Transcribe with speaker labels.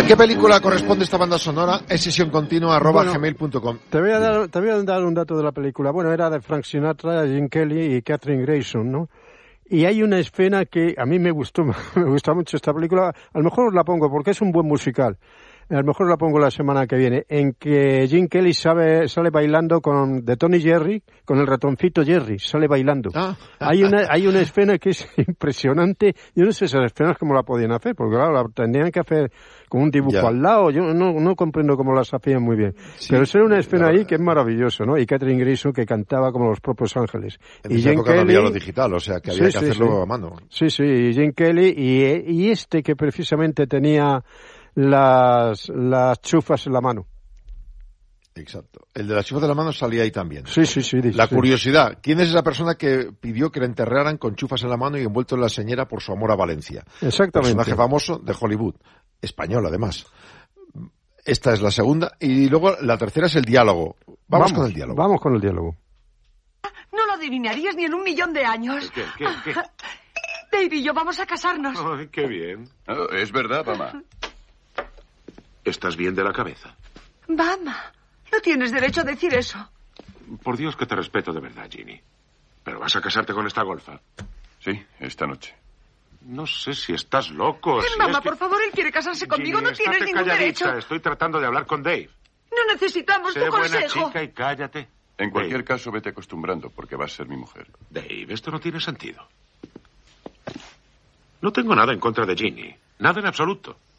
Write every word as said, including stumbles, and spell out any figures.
Speaker 1: qué película corresponde esta banda sonora? Es sesión continua arroba
Speaker 2: Bueno,
Speaker 1: gmail punto com.
Speaker 2: Te voy, a dar, te voy a dar un dato de la película. Bueno, era de Frank Sinatra, Gene Kelly y Katherine Grayson, ¿no? Y hay una escena que a mí me gustó, me gusta mucho esta película. A lo mejor os la pongo porque es un buen musical. A lo mejor la pongo la semana que viene, en que Gene Kelly sabe, sale bailando con de Tony Jerry, con el ratoncito Jerry, sale bailando. Ah. Hay una hay una escena que es impresionante. Yo no sé esas escenas cómo la podían hacer, porque claro, la tendrían que hacer con un dibujo ya al lado. Yo no, no comprendo cómo las hacían muy bien. Sí, pero es una escena ahí que es maravilloso, ¿no? Y Katherine Grayson que cantaba como los propios ángeles.
Speaker 1: En
Speaker 2: y
Speaker 1: esa
Speaker 2: Gene
Speaker 1: época
Speaker 2: Kelly,
Speaker 1: no había lo digital, o sea que había
Speaker 2: sí,
Speaker 1: que
Speaker 2: sí,
Speaker 1: hacerlo
Speaker 2: sí.
Speaker 1: a mano.
Speaker 2: Sí, sí, y Gene Kelly y, y este que precisamente tenía las las chufas en la mano.
Speaker 1: Exacto. El de las chufas de la mano salía ahí también.
Speaker 2: Sí, sí, sí.
Speaker 1: La
Speaker 2: sí.
Speaker 1: curiosidad, ¿quién es esa persona que pidió que la enterraran con chufas en la mano y envuelto en la señera por su amor a Valencia?
Speaker 2: Exactamente.
Speaker 1: Personaje famoso de Hollywood, español además. Esta es la segunda y luego la tercera es el diálogo. Vamos, vamos con el diálogo.
Speaker 2: Vamos con el diálogo.
Speaker 3: No lo adivinarías ni en un millón de años.
Speaker 4: ¿Qué, qué, qué?
Speaker 3: Dave y yo vamos a casarnos.
Speaker 4: Ay, qué bien.
Speaker 5: Oh, es verdad, mamá.
Speaker 4: ¿Estás bien de la cabeza?
Speaker 3: Mamá, no tienes derecho a decir eso.
Speaker 4: Por Dios que te respeto de verdad, Ginny. ¿Pero vas a casarte con esta golfa?
Speaker 5: Sí, esta noche.
Speaker 4: No sé si estás loco.
Speaker 3: Eh,
Speaker 4: si
Speaker 3: mamá,
Speaker 4: es que...
Speaker 3: por favor, él quiere casarse conmigo.
Speaker 4: Ginny,
Speaker 3: no tienes
Speaker 4: estate
Speaker 3: ningún
Speaker 4: calladita.
Speaker 3: derecho.
Speaker 4: Estoy tratando de hablar con Dave.
Speaker 3: No necesitamos
Speaker 4: sé
Speaker 3: tu
Speaker 4: buena
Speaker 3: consejo.
Speaker 4: chica y cállate.
Speaker 5: En cualquier
Speaker 4: Dave.
Speaker 5: caso, vete acostumbrando porque vas a ser mi mujer.
Speaker 4: Dave, esto no tiene sentido. No tengo nada en contra de Ginny. Nada en absoluto.